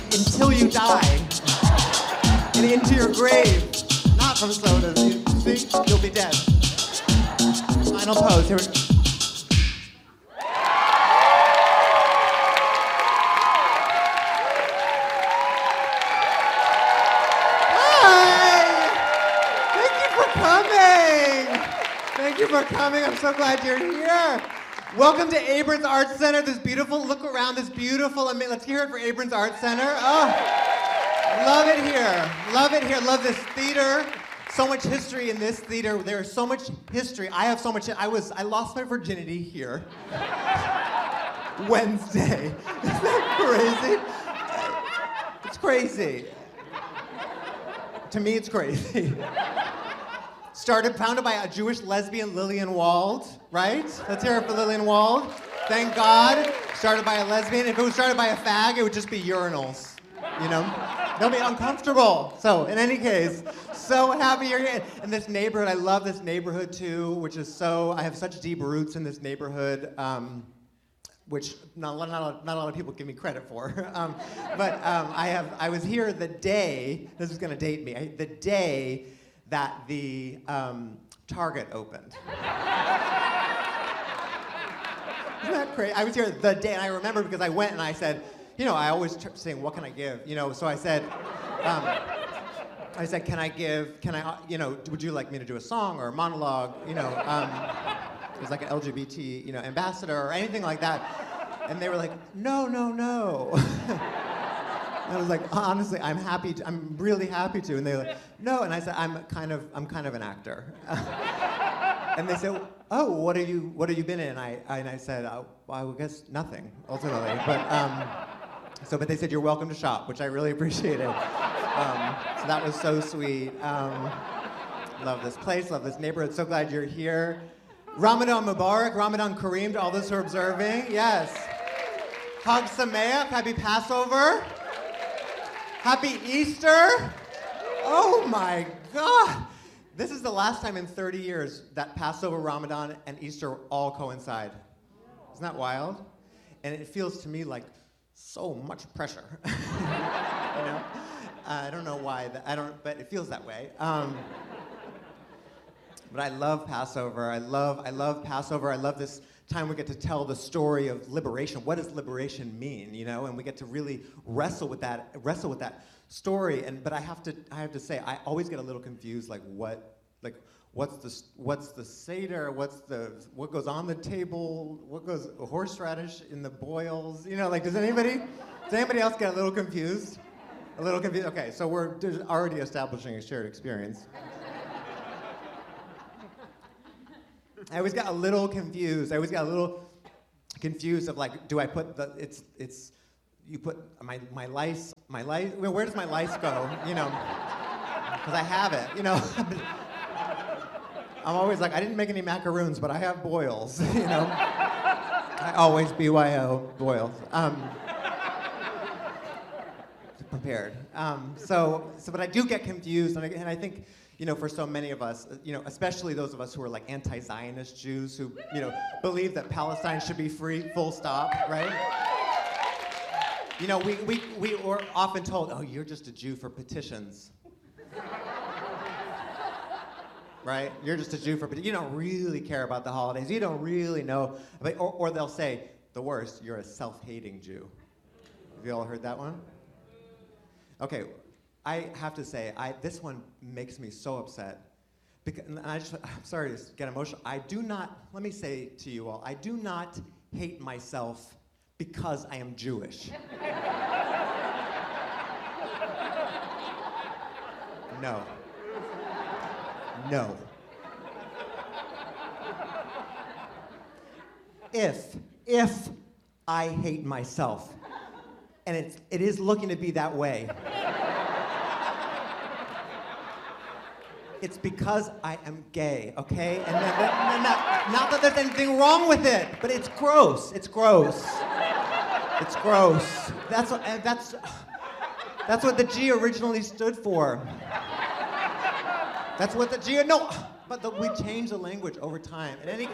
until you die and into your grave. Not from sodas. You see? You'll be dead. Final pose. Here we go. Thank you for coming. I'm so glad you're here. Welcome to Abrons Arts Center. This beautiful, look around, this beautiful, let's hear it for Abrons Arts Center. Oh, love it here. Love it here. Love this theater. So much history in this theater. There's so much history. I have so much, I lost my virginity here. Wednesday. Isn't that crazy? It's crazy. To me, it's crazy. Founded by a Jewish lesbian, Lillian Wald, right? Let's hear it for Lillian Wald. Thank God. Started by a lesbian. If it was started by a fag, it would just be urinals, you know? They'll be uncomfortable. So, in any case, so happy you're here. And this neighborhood, I love this neighborhood too, which is I have such deep roots in this neighborhood, which not a lot of people give me credit for. I was here the day, this is gonna date me, the day that the Target opened. Isn't that crazy? I was here the day, and I remember because I went and I said, you know, I always saying, what can I give? You know, so I said, you know, would you like me to do a song or a monologue? You know, it was like an LGBT, you know, ambassador or anything like that. And they were like, no. I was like, honestly, I'm really happy to. And they were like, no. And I said, I'm kind of an actor. And they said, oh, what have you been in? And I said, well, I guess nothing, ultimately. But they said, you're welcome to shop, which I really appreciated. So that was so sweet. Love this place, love this neighborhood. So glad you're here. Ramadan Mubarak, Ramadan Kareem to all those who are observing. Yes. Chag Sameach, happy Passover. Happy Easter! Oh my God! This is the last time in 30 years that Passover, Ramadan, and Easter all coincide. Isn't that wild? And it feels to me like so much pressure. You know? I don't know why, but it feels that way. But I love Passover. I love Passover. I love this time we get to tell the story of liberation. What does liberation mean, you know? And we get to really wrestle with that story. But I have to say, I always get a little confused, what's the Seder? What goes on the table? What goes horseradish in the boils? You know, like does anybody else get a little confused? A little confused? Okay, so we're already establishing a shared experience. I always got a little confused. of like, do I put you put my lice, where does my lice go? You know, because I have it, you know. I'm always like, I didn't make any macaroons, but I have boils, you know. I always BYO boils. Prepared. But I do get confused, and I think, you know, for so many of us, you know, especially those of us who are like anti-Zionist Jews who, you know, believe that Palestine should be free, full stop, right? You know, we were often told, oh, you're just a Jew for petitions. Right? You're just a Jew for petitions. You don't really care about the holidays. You don't really know. Or they'll say, the worst, you're a self-hating Jew. Have you all heard that one? Okay. I have to say, this one makes me so upset. I'm sorry to get emotional. Let me say to you all, I do not hate myself because I am Jewish. No. If I hate myself, and it is looking to be that way, it's because I am gay, okay? And not that there's anything wrong with it, but it's gross. It's gross. That's what the G originally stood for. That's what the G. No, but we changed the language over time. In any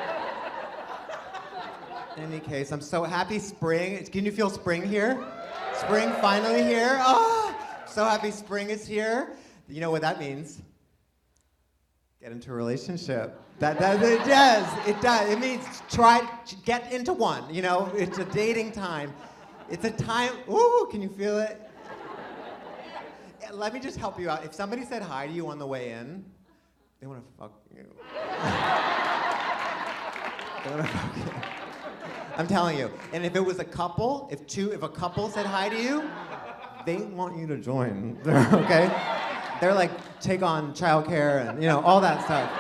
case, I'm so happy. Spring. Can you feel spring here? Spring finally here. Oh, so happy spring is here. You know what that means? Get into a relationship. It does. It does. It means get into one. You know, it's a dating time. It's a time. Ooh, can you feel it? Let me just help you out. If somebody said hi to you on the way in, they want to fuck you. They want to fuck you. I'm telling you. And if it was a couple, if a couple said hi to you, they want you to join. Okay? They're like, take on childcare and, you know, all that stuff.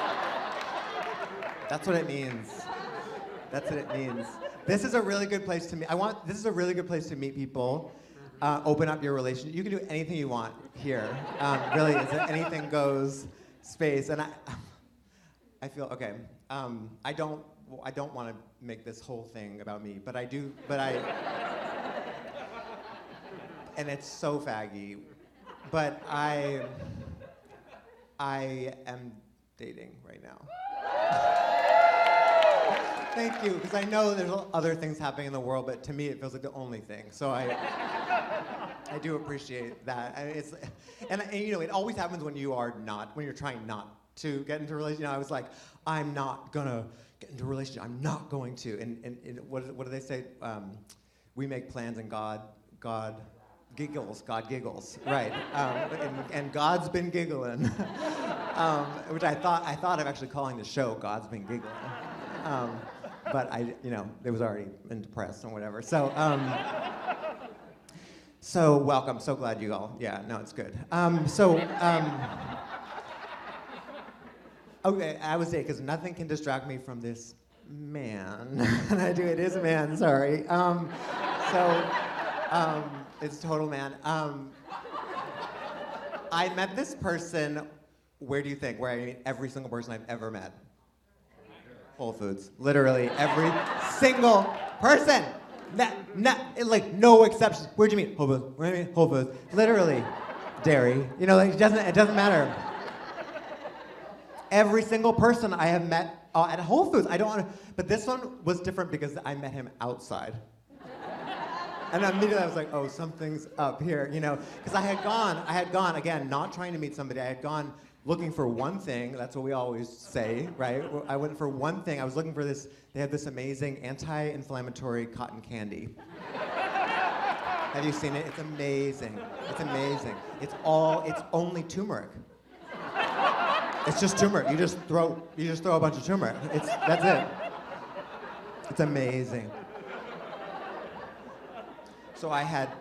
That's what it means. That's what it means. This is a really good place to meet. This is a really good place to meet people. Open up your relationship. You can do anything you want here. Really, it's an anything goes space. And I feel okay. I don't want to make this whole thing about me, but I do. And it's so faggy. But I am dating right now. Thank you, because I know there's other things happening in the world, but to me it feels like the only thing. So I do appreciate that. And you know, it always happens when you're trying not to get into a relationship. You know, I was like, I'm not gonna get into a relationship. I'm not going to. And what do they say? We make plans and God giggles. God giggles. Right. And God's been giggling, which I thought of actually calling the show God's Been Giggling. But it was already in press and whatever. So welcome. So glad you all. Yeah, no, it's good. Okay, I would say because nothing can distract me from this man, and it is a man. Sorry. It's a total man. I met this person. Where do you think? Where I meet every single person I've ever met. Whole Foods. Literally every single person. Like no exceptions. Where'd you meet? Whole Foods. Where'd you meet? Whole Foods. Literally. Dairy. You know, like it doesn't matter. Every single person I have met at Whole Foods. But this one was different because I met him outside. And immediately I was like, oh, something's up here, you know? Because I had gone, again, not trying to meet somebody. I had gone looking for one thing. That's what we always say, right? I went for one thing. I was looking for this. They have this amazing anti-inflammatory cotton candy. Have you seen it? It's amazing. It's amazing. It's only turmeric. It's just turmeric. You just throw a bunch of turmeric. That's it. It's amazing. So I had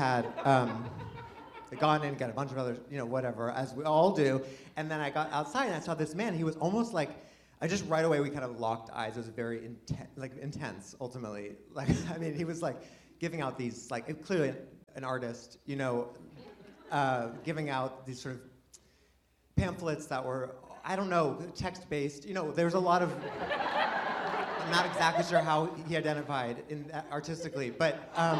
gone in, got a bunch of other, you know, whatever, as we all do, and then I got outside and I saw this man. He was almost like, right away we kind of locked eyes. It was very intense, ultimately. Like, I mean, he was like giving out these, like, clearly an artist, you know, giving out these sort of pamphlets that were, I don't know, text-based. You know, there was a lot of, I'm not exactly sure how he identified artistically, but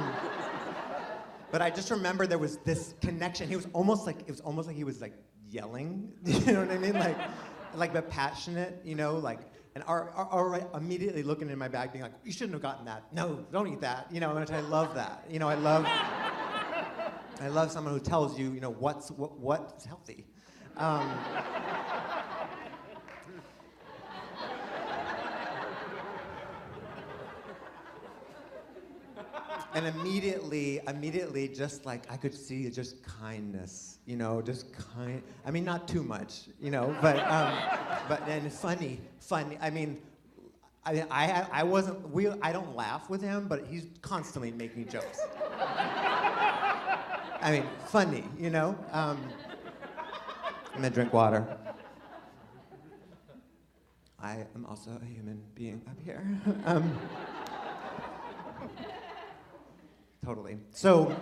I just remember there was this connection. It was almost like he was like yelling, you know what I mean? Like but passionate, you know, like, and immediately looking in my bag being like, you shouldn't have gotten that. No, don't eat that. You know, and I love that. You know, I love someone who tells you, you know, what's healthy. And immediately, just like I could see just kindness, you know, I mean, not too much, you know, but and funny. I mean, I don't laugh with him, but he's constantly making jokes. I mean, funny, you know. I'm gonna drink water. I am also a human being up here. Totally. So,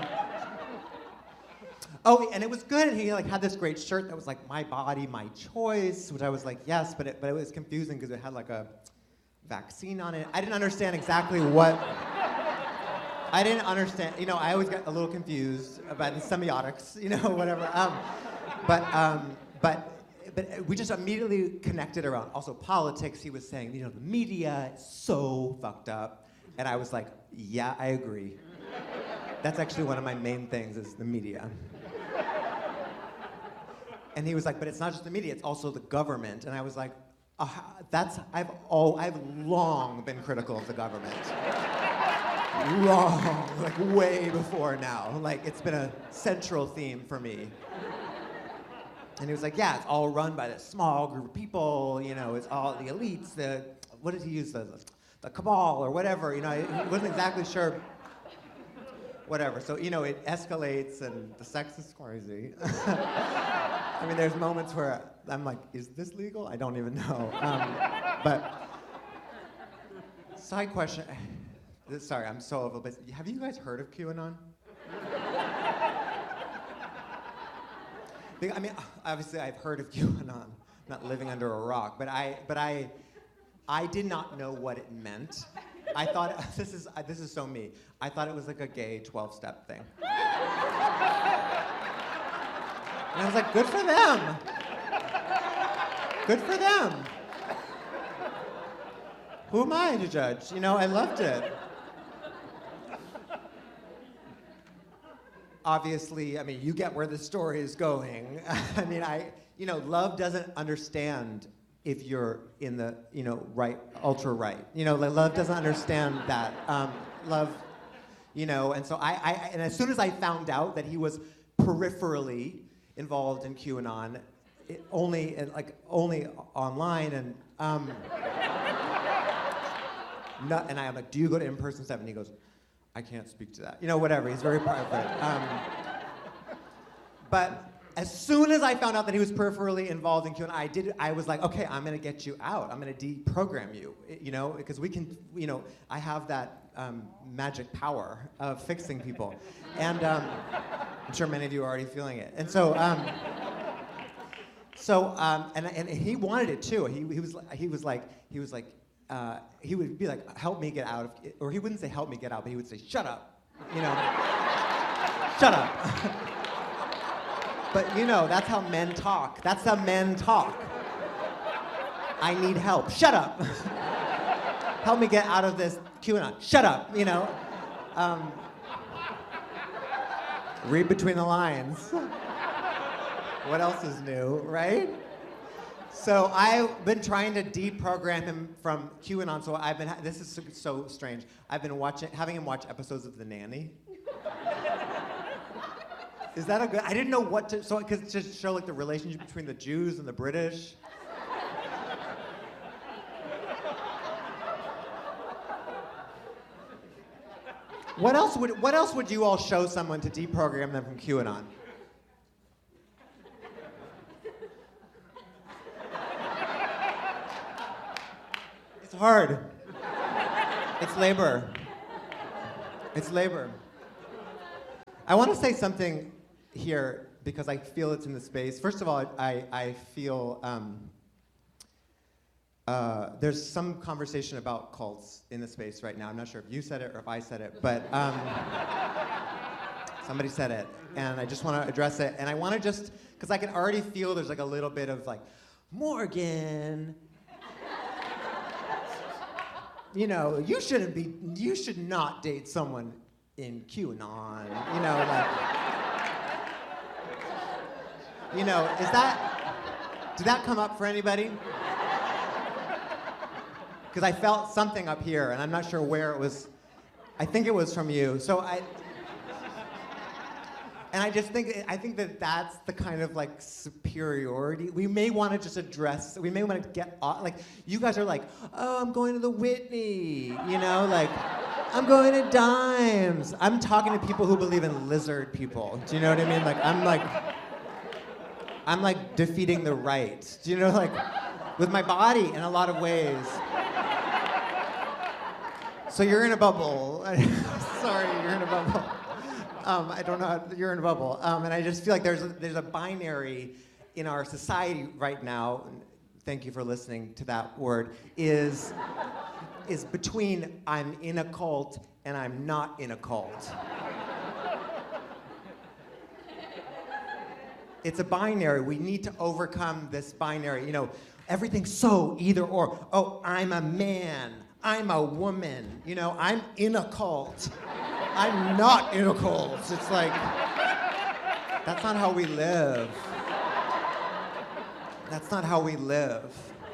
and it was good. And he like had this great shirt that was like "My Body, My Choice," which I was like, yes, but it was confusing because it had like a vaccine on it. I didn't understand exactly what. I didn't understand. You know, I always get a little confused about the semiotics. You know, whatever. But we just immediately connected around also politics. He was saying, you know, the media is so fucked up, and I was like, yeah, I agree. That's actually one of my main things is the media. And he was like, but it's not just the media, it's also the government. And I was like, I've long been critical of the government. Long, like way before now. Like it's been a central theme for me. And he was like, yeah, it's all run by this small group of people, you know, it's all the elites, what did he use, the cabal or whatever, you know, he wasn't exactly sure. Whatever, so, you know, it escalates and the sex is crazy. I mean, there's moments where I'm like, is this legal? I don't even know. But, side question, sorry, I'm so over, but have you guys heard of QAnon? I mean, obviously I've heard of QAnon. I'm not living under a rock, but I did not know what it meant. I thought, this is so me. I thought it was like a gay 12-step thing. And I was like, good for them. Good for them. Who am I to judge? You know, I loved it. Obviously, I mean, you get where the story is going. I mean, love doesn't understand if you're in the, you know, right, ultra right. You know, like, love doesn't understand that. Love, you know, and so and as soon as I found out that he was peripherally involved in QAnon, only online, and and I'm like, do you go to in-person stuff? And he goes, I can't speak to that. You know, whatever, he's very private. But as soon as I found out that he was peripherally involved in QAnon, I was like, okay, I'm gonna get you out. I'm gonna deprogram you, you know, because we can, you know, I have that magic power of fixing people. And I'm sure many of you are already feeling it. And so, and he wanted it too. He would be like, help me get out of, or he wouldn't say help me get out, but he would say, shut up, you know, shut up. But you know, that's how men talk. That's how men talk. I need help. Shut up. Help me get out of this QAnon. Shut up, you know. Read between the lines. What else is new, right? So I've been trying to deprogram him from QAnon. So this is so strange. I've been having him watch episodes of The Nanny. Is that a good? I didn't know what to. So because to show like the relationship between the Jews and the British. What else would you all show someone to deprogram them from QAnon? It's hard. It's labor. It's labor. I want to say something here because I feel it's in the space. First of all, I feel there's some conversation about cults in the space right now. I'm not sure if you said it or if I said it, but somebody said it, and I just want to address it. And I want to just, because I can already feel there's like a little bit of like, Morgan, you know, you should not date someone in QAnon, you know, like, you know, did that come up for anybody? Because I felt something up here, and I'm not sure where it was. I think it was from you. And I think that that's the kind of like superiority. We may want to just address, we may want to get off, like, you guys are like, oh, I'm going to the Whitney, you know, like, I'm going to Dimes. I'm talking to people who believe in lizard people. Do you know what I mean? Like, I'm like defeating the right. Do you know, like, with my body in a lot of ways. So you're in a bubble. Sorry, you're in a bubble. I don't know, you're in a bubble. And I just feel like there's a binary in our society right now, and thank you for listening to that word, is between I'm in a cult and I'm not in a cult. It's a binary. We need to overcome this binary. You know, everything's so either or. Oh, I'm a man. I'm a woman. You know, I'm in a cult. I'm not in a cult. It's like, that's not how we live. That's not how we live.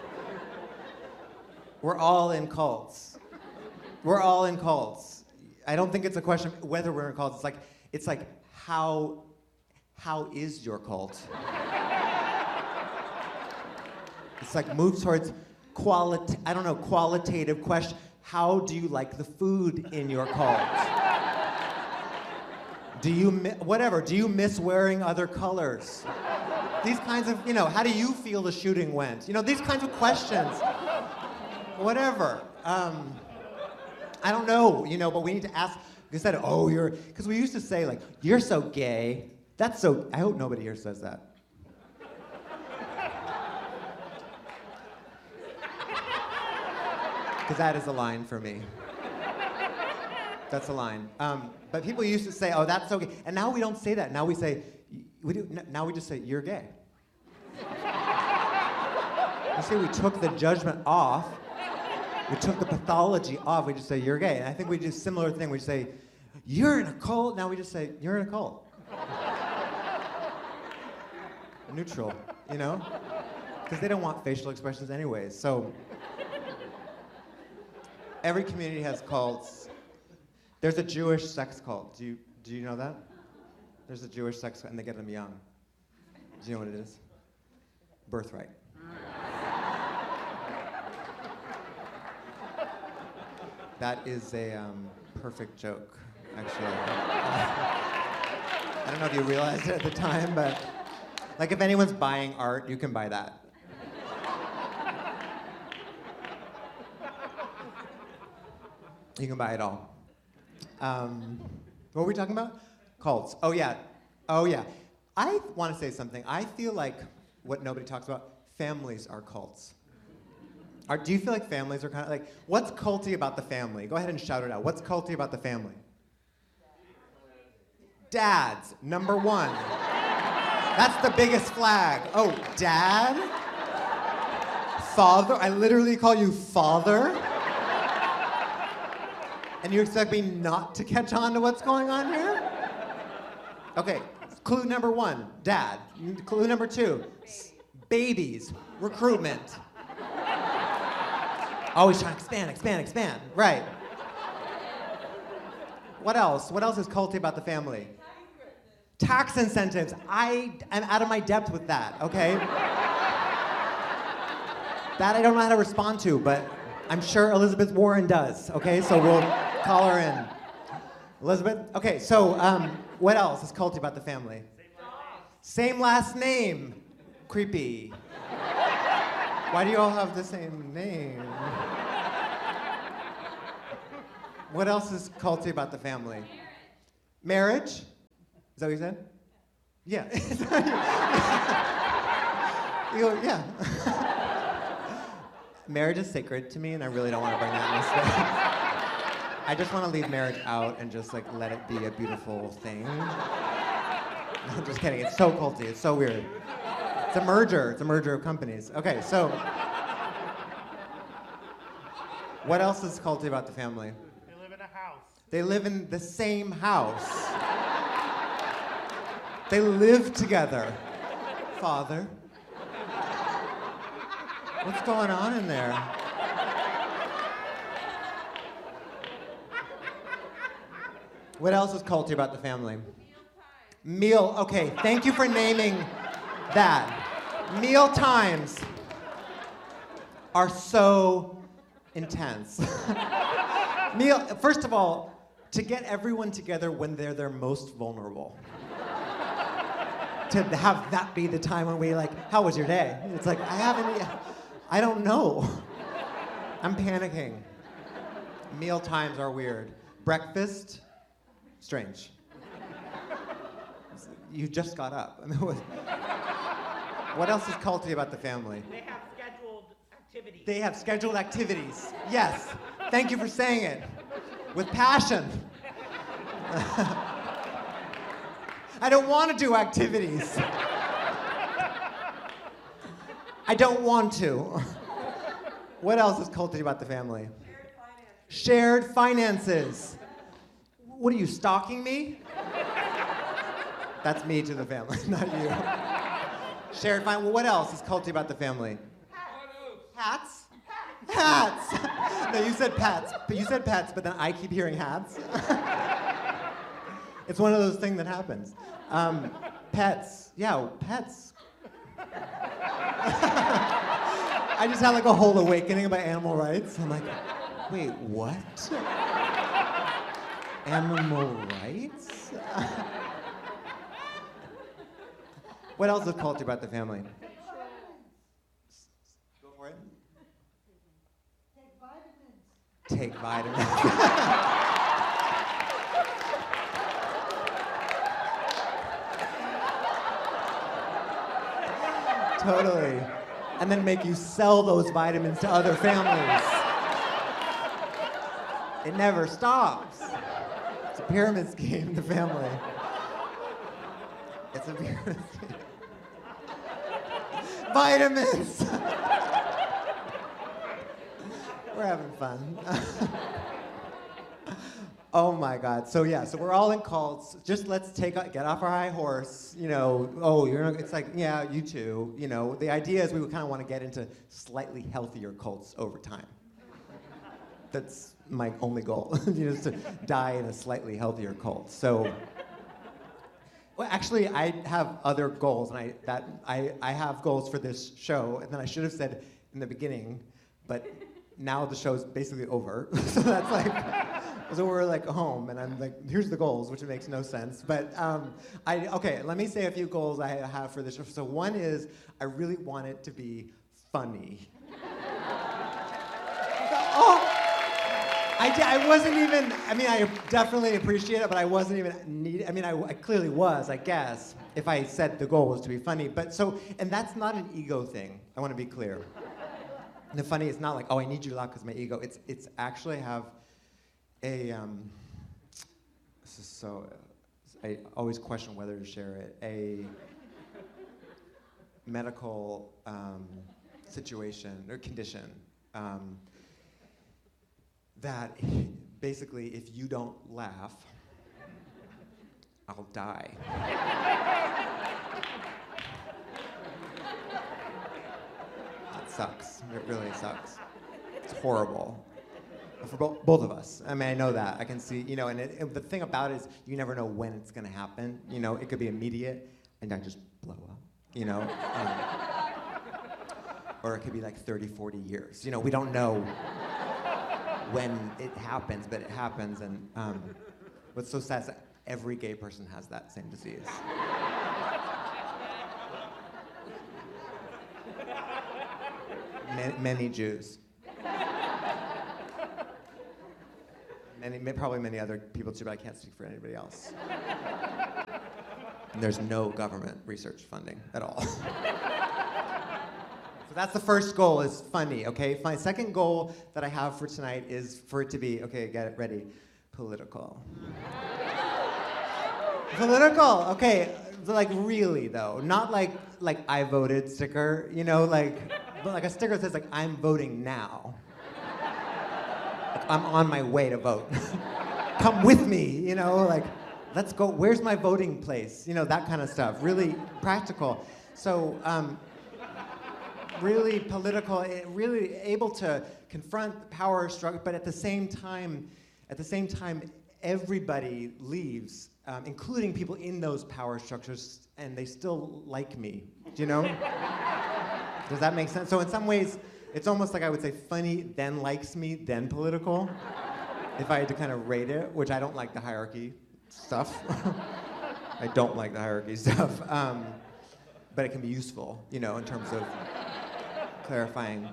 We're all in cults. We're all in cults. I don't think it's a question of whether we're in cults. It's like how is your cult? It's like move towards qualitative question. How do you like the food in your cult? Do you miss wearing other colors? These kinds of, how do you feel the shooting went? These kinds of questions. Whatever. I don't know, but we need to ask, instead of, because we used to say, like, you're so gay. I hope nobody here says that. Because that is a line for me. That's a line. But people used to say, that's so gay. And now we don't say that. Now we say, now we just say, you're gay. You see, we took the judgment off. We took the pathology off. We just say, you're gay. And I think we do a similar thing. We say, you're in a cult. Now we just say, you're in a cult. Neutral, Because they don't want facial expressions anyways. So every community has cults. There's a Jewish sex cult. Do you know that? There's a Jewish sex cult, and they get them young. Do you know what it is? Birthright. That is a perfect joke, actually. I don't know if you realized it at the time, but like if anyone's buying art, you can buy that. You can buy it all. What were we talking about? Cults. Oh yeah. I want to say something. I feel like what nobody talks about, families are cults. Do you feel like families are kind of like, what's culty about the family? Go ahead and shout it out. What's culty about the family? Dads, number one. That's the biggest flag. Oh, dad? Father? I literally call you father? And you expect me not to catch on to what's going on here? Okay, clue number one, dad. Clue number two, babies, recruitment. Always trying to expand. Right. What else? What else is culty about the family? Tax incentives. I am out of my depth with that, okay? That I don't know how to respond to, but I'm sure Elizabeth Warren does, okay? So we'll call her in. Elizabeth? Okay, so what else is culty about the family? Same last name. Creepy. Why do you all have the same name? What else is culty about the family? Marriage? Is that what you said? Yeah. You go, yeah. Marriage is sacred to me, and I really don't want to bring that in this way. I just want to leave marriage out and just let it be a beautiful thing. No, I'm just kidding. It's so culty. It's so weird. It's a merger. It's a merger of companies. Okay, so what else is culty about the family? They live in a house. They live in the same house. They live together. Father. What's going on in there? What else is culty about the family? Meal, okay, thank you for naming that. Meal times are so intense. First of all, to get everyone together when they're their most vulnerable. To have that be the time when we how was your day? It's like, I don't know. I'm panicking. Meal times are weird. Breakfast, strange. You just got up. I mean, what else is culty about the family? They have scheduled activities. They have scheduled activities. Yes. Thank you for saying it. With passion. I don't want to do activities. I don't want to. What else is culty about the family? Shared finances. what are you, stalking me? That's me to the family, not you. Shared, fine. Well, what else is culty about the family? Hats? Hats! No, you said pets. But you said pets, but then I keep hearing hats. It's one of those things that happens. Pets. Yeah, pets. I just had like a whole awakening about animal rights. I'm like, wait, what? Animal rights? What else is culty about the family? Go for it. Take vitamins. Totally. And then make you sell those vitamins to other families. It never stops. It's a pyramid scheme, the family. It's a pyramid scheme. Vitamins! We're having fun. Oh my God. So yeah, so we're all in cults. Just let's get off our high horse. You know, it's like, yeah, you too. You know, the idea is we would kind of want to get into slightly healthier cults over time. That's my only goal, is to die in a slightly healthier cult. So, well, actually, I have other goals, and I have goals for this show, and then I should have said in the beginning, but now the show's basically over. So that's like, so we're like home, and I'm like, here's the goals, which makes no sense. But okay, let me say a few goals I have for this show. So one is, I really want it to be funny. Oh! I wasn't even, I definitely appreciate it, but I wasn't even I clearly was, I guess, if I said the goal was to be funny. But so, and that's not an ego thing, I want to be clear. The funny is not like, oh, I need you to laugh because my ego. It's actually have a, this is so, I always question whether to share it, a medical situation or condition that basically if you don't laugh, I'll die. It sucks. It really sucks. It's horrible. For both of us. I know that. I can see, and the thing about it is you never know when it's going to happen. It could be immediate and I just blow up, or it could be like 30, 40 years. We don't know when it happens, but it happens. And what's so sad is that every gay person has that same disease. Many Jews. Probably many other people too, but I can't speak for anybody else. And there's no government research funding at all. So that's the first goal, is funny, okay? My second goal that I have for tonight is for it to be, okay, get it ready, political. Political, okay, like really though, not like I voted sticker, but like a sticker that says like, I'm voting now. I'm on my way to vote. Come with me, let's go, where's my voting place? That kind of stuff, really practical. So, really political, really able to confront the power struggle, but at the same time, everybody leaves, including people in those power structures, and they still like me, do you know? Does that make sense? So in some ways, it's almost like I would say funny, then likes me, then political. If I had to kind of rate it, which I don't like the hierarchy stuff. I don't like the hierarchy stuff. But it can be useful, in terms of clarifying.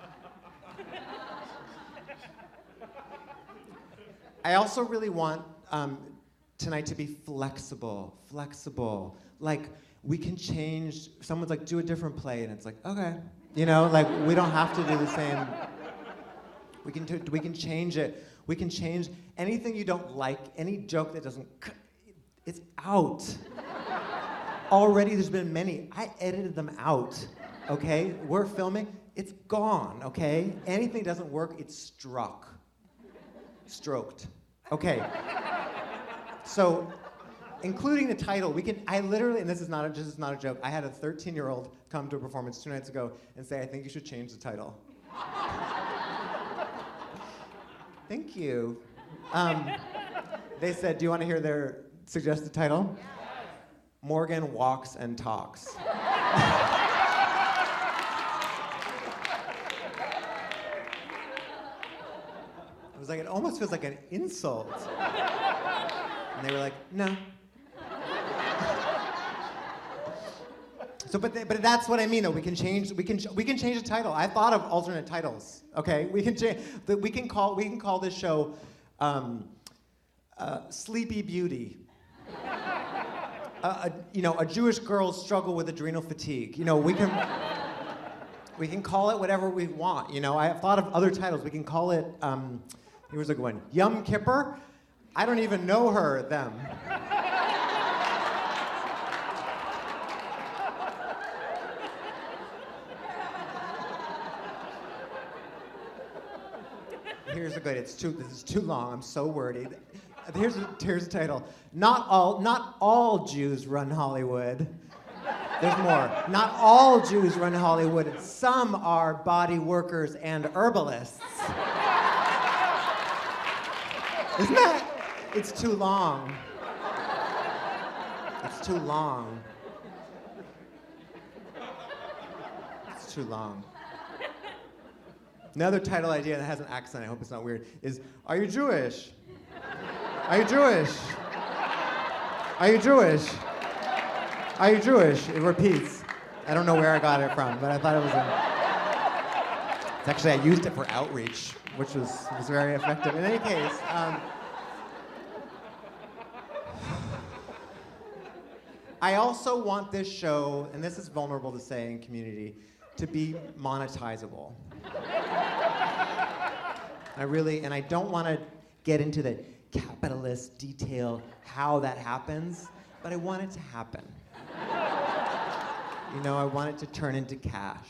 I also really want tonight to be flexible. Like, we can change, someone's like, do a different play, and it's like, okay. We don't have to do the same. We can change it. We can change anything you don't like, any joke that doesn't, it's out. Already there's been many. I edited them out, okay? We're filming, it's gone, okay? Anything doesn't work, it's stroked. Okay. So, including the title, I literally, and this is not a joke, I had a 13-year-old come to a performance 2 nights ago and say, I think you should change the title. Thank you. They said, do you want to hear their suggested title? Yes. Morgan Walks and Talks. It was like, it almost feels like an insult. And they were like, no. So, but that's what I mean. Though we can change the title. I thought of alternate titles. Okay, we can call this show Sleepy Beauty. A Jewish girl's struggle with adrenal fatigue. We can call it whatever we want. I have thought of other titles. We can call it. Here's a good one. Yom Kippur. I don't even know them. Here's a good. This is too long. I'm so wordy. Here's the title. Not all Jews run Hollywood. There's more. Not all Jews run Hollywood. Some are body workers and herbalists. Isn't that? It's too long. It's too long. It's too long. Another title idea that has an accent, I hope it's not weird, is Are you Jewish? Are you Jewish? Are you Jewish? Are you Jewish? It repeats. I don't know where I got it from, but I thought it was It's actually, I used it for outreach, which was very effective. In any case, I also want this show, and this is vulnerable to say in Community, to be monetizable. I don't want to get into the capitalist detail how that happens, but I want it to happen. I want it to turn into cash.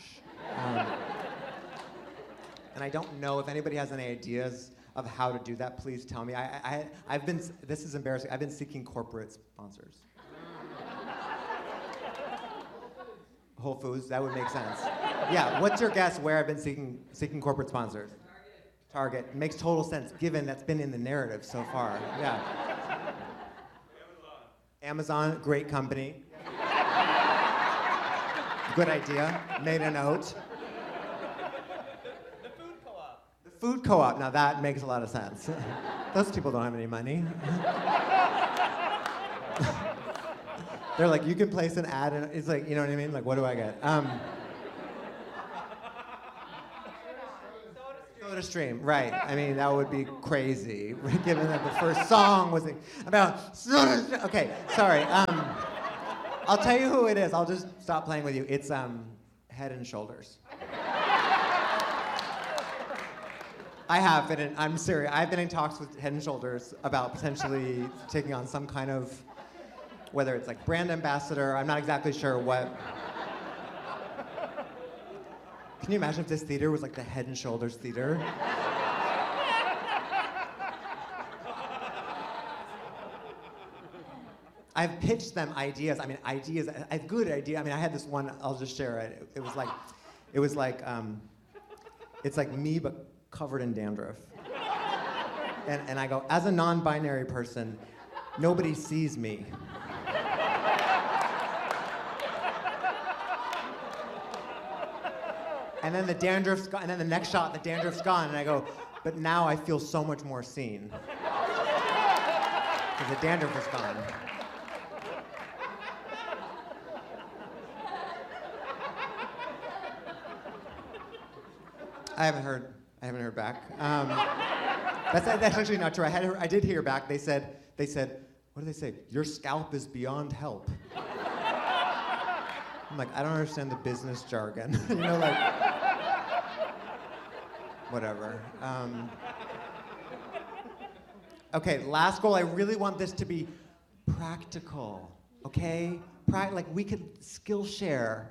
And I don't know if anybody has any ideas of how to do that, please tell me. This is embarrassing, I've been seeking corporate sponsors. Whole Foods, that would make sense. Yeah, what's your guess where I've been seeking corporate sponsors? Target. Makes total sense, given that's been in the narrative so far. Yeah. Amazon, great company. Good idea. Made a note. The food co-op. The food co-op. Now that makes a lot of sense. Those people don't have any money. They're like, you can place an ad, and it's like, you know what I mean? Like, what do I get? SodaStream, right. I mean, that would be crazy, given that the first song was about SodaStream. Okay, sorry. I'll tell you who it is. I'll just stop playing with you. It's Head and Shoulders. I'm serious. I've been in talks with Head and Shoulders about potentially taking on some kind of, whether it's like brand ambassador, I'm not exactly sure what. Can you imagine if this theater was like the Head and Shoulders Theater? I've pitched them ideas. I have good idea. I had this one, I'll just share it. It was like, it's like me but covered in dandruff. And I go, as a non-binary person, nobody sees me. And then the dandruff's gone, and then the next shot, the dandruff's gone, and I go, but now I feel so much more seen. Because the dandruff is gone. I haven't heard back. That's actually not true. I did hear back. They said, what did they say? Your scalp is beyond help. I'm like, I don't understand the business jargon. Whatever. Okay, last goal. I really want this to be practical, okay? Like we could Skillshare,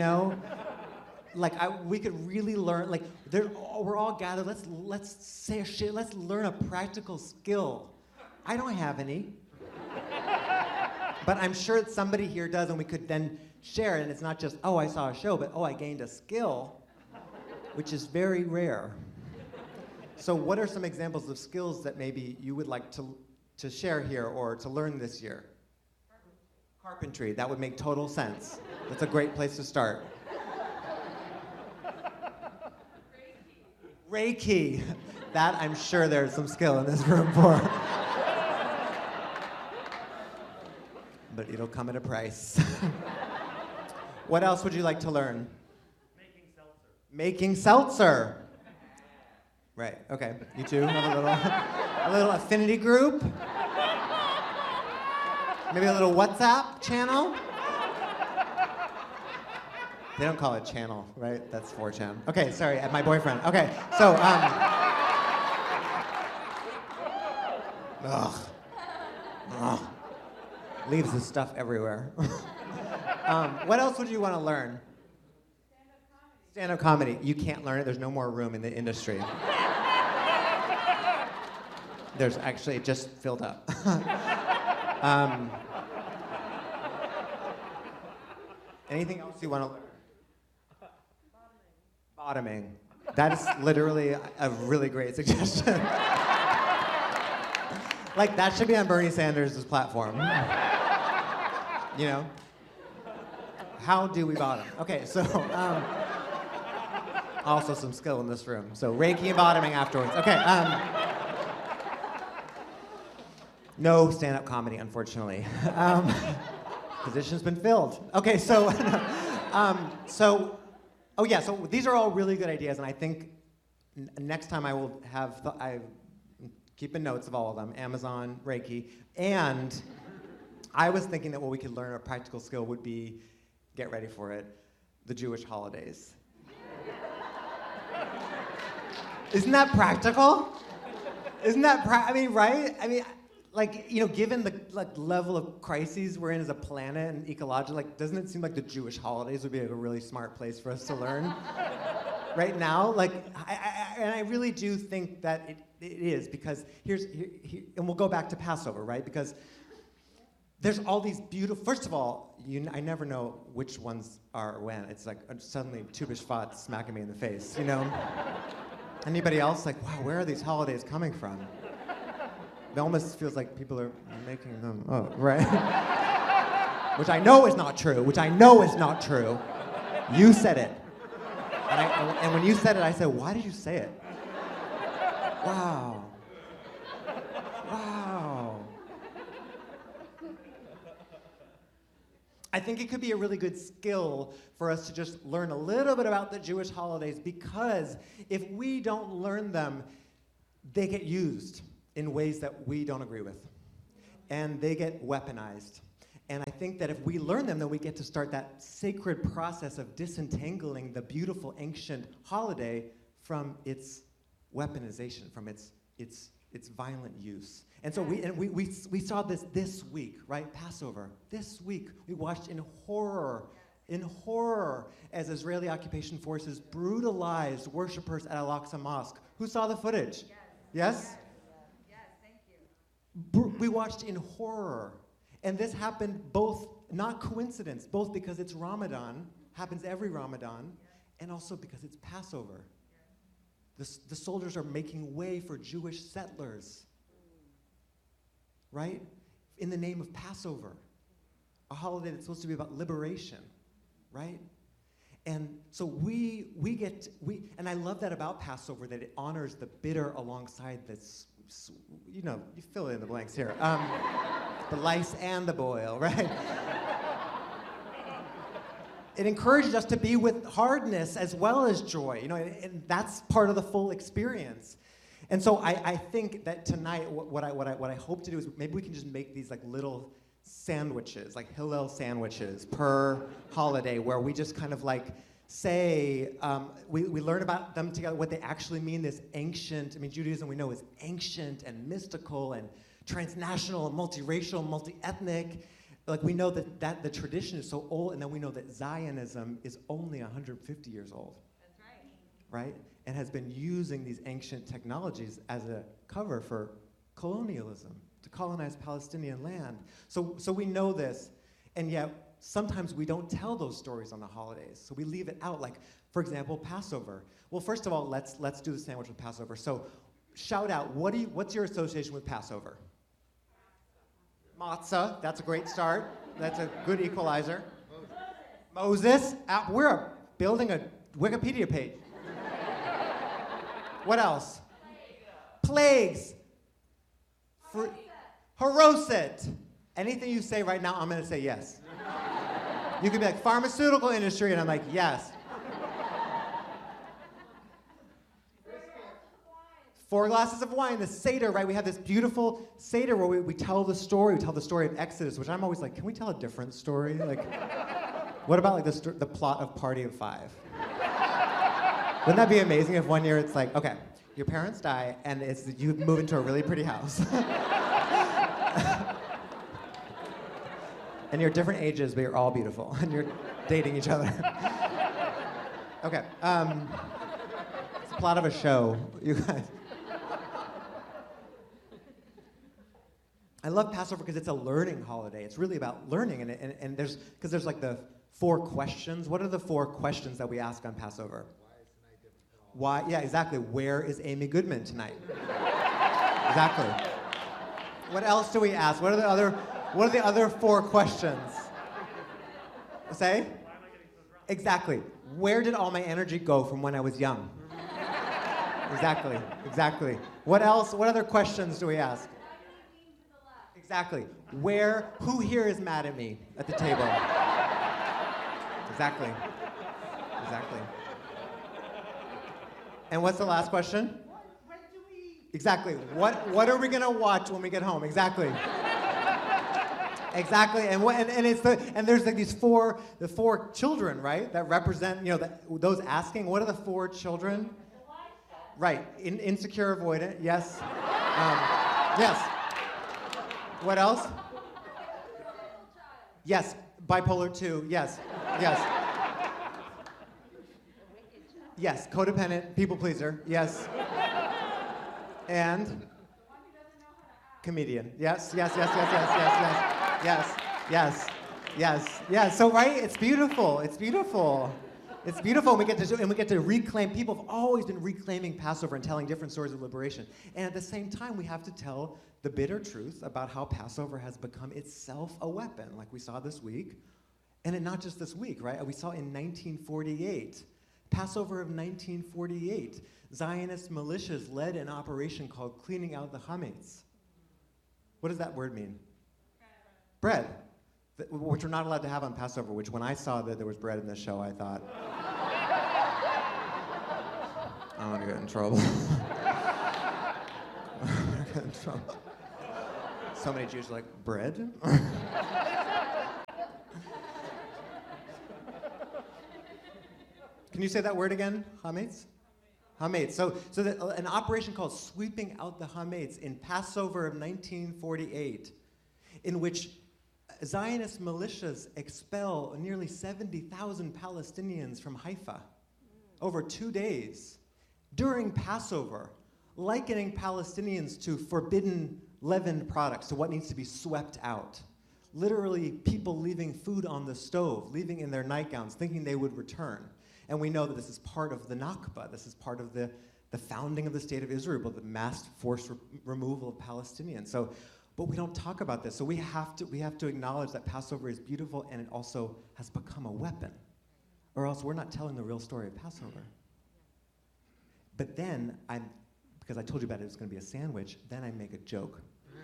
we could really learn. Like we're all gathered. Let's say a shit. Let's learn a practical skill. I don't have any. But I'm sure that somebody here does, and we could then share it, and it's not just, oh, I saw a show, but oh, I gained a skill, which is very rare. So what are some examples of skills that maybe you would like to share here or to learn this year? Carpentry, that would make total sense. That's a great place to start. Reiki. That I'm sure there's some skill in this room for. But it'll come at a price. What else would you like to learn? Making seltzer. Making seltzer. Right, okay. You two have a little affinity group? Maybe a little WhatsApp channel? They don't call it channel, right? That's 4chan. Okay, sorry, my boyfriend. Okay, so, ugh. Leaves the stuff everywhere. What else would you want to learn? Stand-up comedy. You can't learn it. There's no more room in the industry. There's actually, it just filled up. Anything else you want to learn? Bottoming. That is literally a really great suggestion. Like, that should be on Bernie Sanders' platform. You know? How do we bottom? Okay, so, also some skill in this room. So Reiki and bottoming afterwards. Okay, no stand-up comedy, unfortunately. Position's been filled. Okay, so, oh yeah, so these are all really good ideas, and I think next time I will have, I'm keeping notes of all of them, Amazon, Reiki, and I was thinking that what we could learn, a practical skill would be, get ready for it, the Jewish holidays. Isn't that practical? Isn't that, I mean, right? I mean, like, you know, given the level of crises we're in as a planet and ecological, like, doesn't it seem like the Jewish holidays would be a really smart place for us to learn? Right now, like, I really do think that it is, because here, and we'll go back to Passover, right? Because there's all these beautiful, first of all, I never know which ones are when. It's like suddenly Tu B'Shvat smacking me in the face, you know? Anybody else like, wow, where are these holidays coming from? It almost feels like people are making them up, right? Which I know is not true, You said it. And when you said it, I said, why did you say it? Wow. Wow. I think it could be a really good skill for us to just learn a little bit about the Jewish holidays, because if we don't learn them, they get used in ways that we don't agree with. And they get weaponized. And I think that if we learn them, then we get to start that sacred process of disentangling the beautiful ancient holiday from its weaponization, from its violent use. And so we saw this week, right? Passover. This week, we watched in horror, as Israeli occupation forces brutalized worshipers at Al-Aqsa Mosque. Who saw the footage? Yes? Yes, thank you. We watched in horror. And this happened both, not coincidence, both because it's Ramadan, happens every Ramadan, and also because it's Passover. The soldiers are making way for Jewish settlers, right? In the name of Passover, a holiday that's supposed to be about liberation, right? And so and I love that about Passover, that it honors the bitter alongside this, you know, you fill in the blanks here. The lice and the boil, right? It encourages us to be with hardness as well as joy, you know, and that's part of the full experience. And so I think that tonight, what I hope to do is maybe we can just make these like little sandwiches, like Hillel sandwiches per holiday, where we just kind of like say, we learn about them together, what they actually mean, this ancient, I mean, Judaism we know is ancient and mystical and transnational and multiracial, multi-ethnic. Like, we know that the tradition is so old, and then we know that Zionism is only 150 years old. That's right. Right? And has been using these ancient technologies as a cover for colonialism. to colonize Palestinian land. So we know this, and yet sometimes we don't tell those stories on the holidays. So we leave it out, like, for example, Passover. Well, first of all, let's do the sandwich with Passover. So shout out, what's your association with Passover? Matzah, that's a great start. That's a good equalizer. Moses, we're building a Wikipedia page. What else? Plagues. Haroset. Anything you say right now, I'm going to say yes. You could be like, pharmaceutical industry, and I'm like, yes. 4 glasses of wine, the Seder, right? We have this beautiful Seder where we tell the story. We tell the story of Exodus, which I'm always like, can we tell a different story? Like, what about like the plot of Party of Five? Wouldn't that be amazing if one year it's like, okay, your parents die, and you move into a really pretty house. And you're different ages, but you're all beautiful, and you're dating each other. Okay, it's the plot of a show, you guys. I love Passover because it's a learning holiday. It's really about learning, and there's like the 4 questions. What are the 4 questions that we ask on Passover? Why? Yeah, exactly. Where is Amy Goodman tonight? Exactly. What else do we ask? What are the other 4 questions? Say? Why am I getting so drunk? Exactly. Where did all my energy go from when I was young? Exactly. What else? What other questions do we ask? Exactly. Who here is mad at me at the table? Exactly. And what's the last question? When do we? Exactly. What are we gonna watch when we get home? Exactly. And there's like the 4 children, right? That represent, those asking. What are the 4 children? Right. Insecure, avoidant. Yes. Yes. What else? Yes. Bipolar 2. Yes. Yes. Codependent. People pleaser. Yes. And comedian. Yes. So right, it's beautiful. We get to reclaim. People have always been reclaiming Passover and telling different stories of liberation. And at the same time, we have to tell the bitter truth about how Passover has become itself a weapon, like we saw this week. And not just this week, right? We saw in 1948, Passover of 1948, Zionist militias led an operation called cleaning out the chametz. What does that word mean? Bread. Which we're not allowed to have on Passover, which when I saw that there was bread in this show, I thought, I want to get in trouble. So many Jews are like, bread? Can you say that word again? Hametz? Hametz. So an operation called Sweeping Out the Hametz in Passover of 1948, in which Zionist militias expel nearly 70,000 Palestinians from Haifa over 2 days during Passover, likening Palestinians to forbidden leavened products, to what needs to be swept out. Literally, people leaving food on the stove, leaving in their nightgowns, thinking they would return. And we know that this is part of the Nakba. This is part of the founding of the State of Israel, the mass forced removal of Palestinians. But we don't talk about this. So we have to acknowledge that Passover is beautiful, and it also has become a weapon. Or else we're not telling the real story of Passover. But then, because I told you about it was going to be a sandwich, then I make a joke.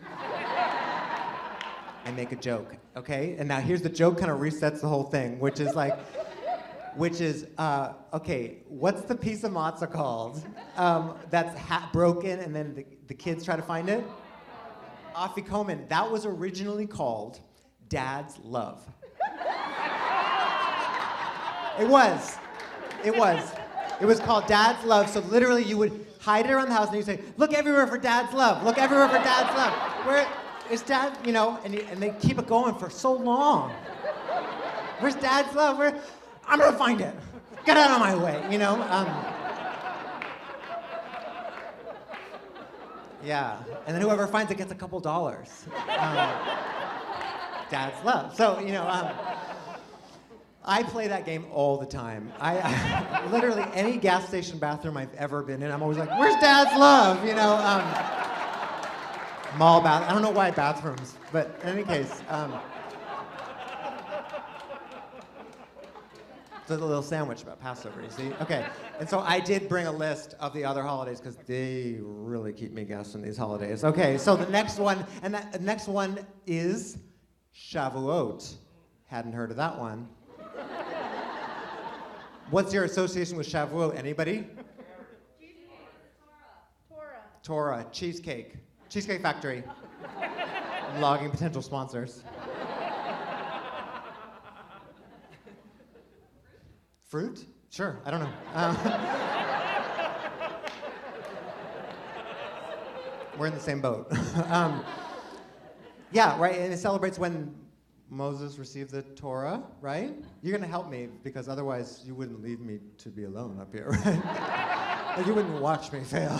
Okay? And now here's the joke, kind of resets the whole thing, which is, okay, what's the piece of matzah called that's broken and then the kids try to find it? Afikomen. That was originally called Dad's Love. It was called Dad's Love. So literally you would hide it around the house and you'd say, look everywhere for Dad's love. Look everywhere for Dad's love. Where is Dad, and they keep it going for so long. Where's Dad's love? I'm gonna find it. Get out of my way, Yeah, and then whoever finds it gets a couple dollars. Dad's love. So, I play that game all the time. I literally, any gas station bathroom I've ever been in, I'm always like, where's Dad's love? Mall bath. I don't know why bathrooms, but in any case. It's a little sandwich about Passover, you see? Okay, and so I did bring a list of the other holidays because they really keep me guessing these holidays. Okay, so the next one, and the next one is Shavuot. Hadn't heard of that one. What's your association with Shavuot? Anybody? Torah, cheesecake. Cheesecake Factory. I'm logging potential sponsors. Fruit? Sure, I don't know. We're in the same boat. Yeah, right, and it celebrates when Moses received the Torah, right? You're gonna help me because otherwise you wouldn't leave me to be alone up here, right? Like you wouldn't watch me fail.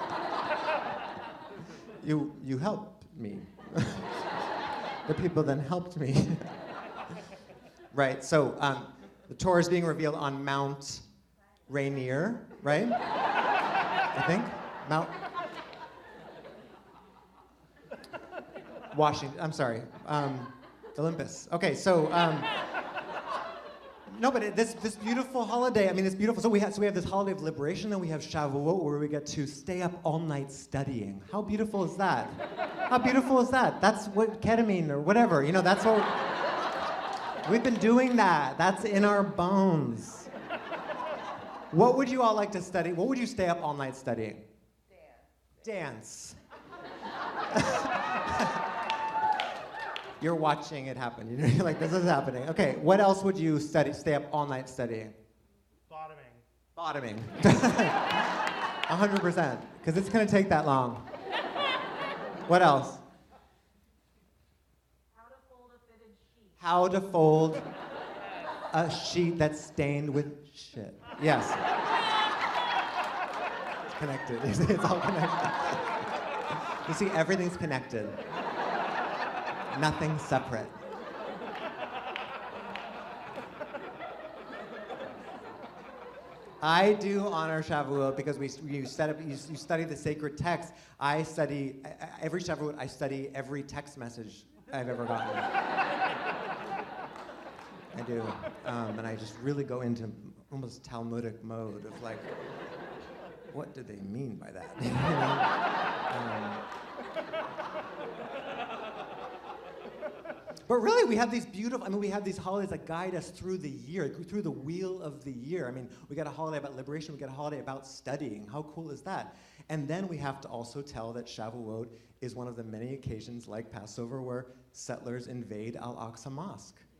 You helped me. The people then helped me. Right, so the Torah is being revealed on Mount Rainier, right? I think. Mount Washington, I'm sorry. Olympus. Okay, so no, but this beautiful holiday, I mean, it's beautiful. So we have this holiday of liberation, and we have Shavuot, where we get to stay up all night studying. How beautiful is that? How beautiful is that? That's what ketamine or whatever, that's what we've been doing that. That's in our bones. What would you all like to study? What would you stay up all night studying? Dance. You're watching it happen. You're like, this is happening. Okay, what else would you stay up all night studying? Bottoming. 100%, because it's going to take that long. What else? How to fold a sheet that's stained with shit. Yes. It's connected. It's all connected. You see, everything's connected. Nothing separate. I do honor Shavuot because you study the sacred text. I study every Shavuot. I study every text message I've ever gotten. I do, and I just really go into almost Talmudic mode of like, what do they mean by that? But really, we have these we have these holidays that guide us through the year, through the wheel of the year. I mean, we got a holiday about liberation, we got a holiday about studying. How cool is that? And then we have to also tell that Shavuot is one of the many occasions, like Passover, where settlers invade Al-Aqsa Mosque.